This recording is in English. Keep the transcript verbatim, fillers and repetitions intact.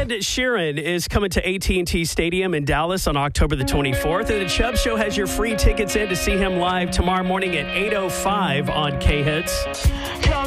Ed Sheeran is coming to A T and T Stadium in Dallas on October the twenty-fourth. And the Chubb Show has your free tickets in to see him live tomorrow morning at eight oh five on K-Hits.